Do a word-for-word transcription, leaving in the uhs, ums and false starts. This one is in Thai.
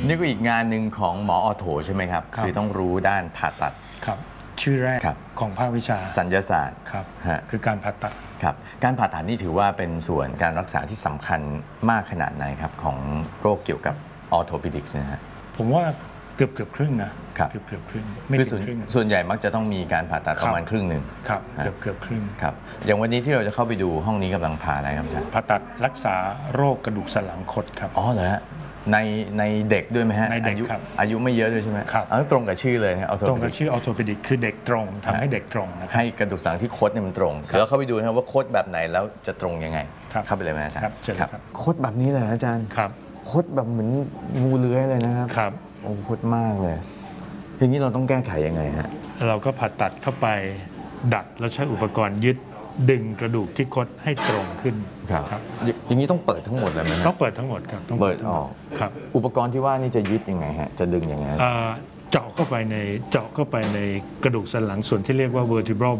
นี่ก็อีกงานหนึ่งของหมอออโถใช่ไหมครับคือต้องรู้ด้านผ่าตัดครับชื่อแรกของภาควิชาสัญญาศาสตร์ครับคือการผ่าตัดครับการผ่าตัดนี่ถือว่าเป็นส่วนการรักษาที่สำคัญมากขนาดไหนครับของโรคเกี่ยวกับออโทปิดิกส์นะฮะผมว่าเกือบเกือบครึ่งนะเกือบเกือบครึ่งไม่คือส่วนใหญ่มักจะต้องมีการผ่าตัดประมาณครึ่งหนึ่งครับเกือบเกือบครึ่งครับอย่างวันนี้ที่เราจะเข้าไปดูห้องนี้กำลังผ่าอะไรครับอาจารย์ผ่าตัดรักษาโรคกระดูกสันหลังคดครับอ๋อเหรอฮะในในเด็กด้วยไหมฮะในเด็กอายุครับอายุไม่เยอะด้วยใช่ไหมครับตรงกับชื่อเลยนะตรงกับชื่อออโทปิดิกคือเด็กตรงทำให้เด็กตรงนะให้กระดูกสันหลังที่คดเนี่ยมันตรงเดี๋ยวเราเข้าไปดูนะครับว่าคดแบบไหนแล้วจะตรงยังไงเข้าไปเลยไหมอาจารย์ครับคดแบบนี้เลยอาจารย์ครับคดแบบเหมือนงูเลื้อยเลยนะครับครับโอ้คดมากเลยทีนี้เราต้องแก้ไขยังไงฮะเราก็ผ่าตัดเข้าไปดัดแล้วใช้อุปกรณ์ยึดดึงกระดูกที่คดให้ตรงขึ้นครับอย่างนี้ต้องเปิดทั้งหมดเลยไหมต้องเปิดทั้งหมดครับต้องเปิดออกครับอุปกรณ์ที่ว่านี่จะยึดยังไงฮะจะดึงยังไงเจาะเข้าไปในเจาะเข้าไปในกระดูกสันหลังส่วนที่เรียกว่า vertebral